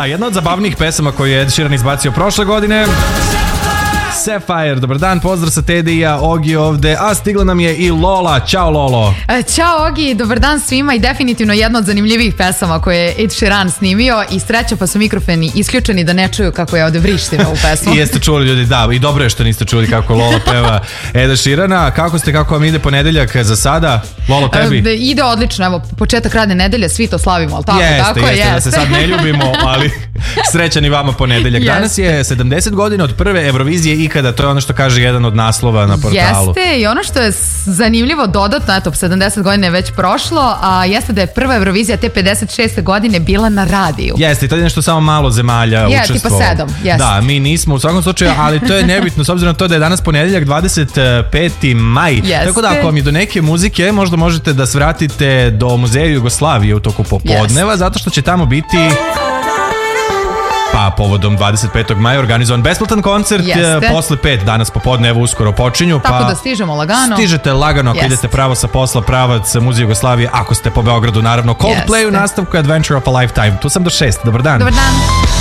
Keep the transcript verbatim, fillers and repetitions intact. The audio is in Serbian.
Da, jedna od zabavnijih pesama koju je Ed Sheeran izbacio prošle godine. Sapphire, dobar dan, pozdrav sa Tedija, Ogi ovde, a stigla nam je i Lola. Ćao Lolo. Ćao Ogi, dobar dan svima i definitivno jedna od zanimljivih pesama koje je Ed Sheeran snimio i sreća pa su mikrofoni isključeni da ne čuju kako je ovde vrištim ovu pesmu. I jeste čuli ljudi, da, i dobro je što niste čuli kako Lola peva Eda Sheerana. Kako ste, kako vam ide ponedeljak za sada? Lolo, tebi? E, ide odlično, evo, početak radne nedelje, svi to slavimo, ali tako? Jeste, tako, jeste, jeste, da se sad ne ljubimo, ali srećan i vama ponedeljak. Danas je sedamdeset godina od prve Eurovizije ikada, to je ono što kaže jedan od naslova na portalu. Jeste, i ono što je zanimljivo dodatno, eto, sedamdeset godina je već prošlo, a jeste da je prva Eurovizija te pedeset šeste godine bila na radiju. Jeste, i to je nešto samo malo zemalja je, učestvovalo. tipa sedam, jeste. Da, mi nismo u svakom slučaju, ali to je nebitno s obzirom na to da je danas ponedeljak dvadeset peti maj. Jeste. Tako da ako vam je do neke muzike, možda možete da svratite do Muzeja Jugoslavije u toku popodneva, jeste, zato što će tamo biti... Pa povodom dvadeset petog maja organizovan besplatan koncert. Jeste. Posle pet danas popodne, evo uskoro počinju. Tako pa da stižemo lagano. Stižete lagano ako Jeste. idete pravo sa posla, pravac Muzej Jugoslavije, ako ste po Beogradu naravno. Coldplay u nastavku Adventure of a Lifetime. Tu sam do šest. Dobar dan. Dobar dan.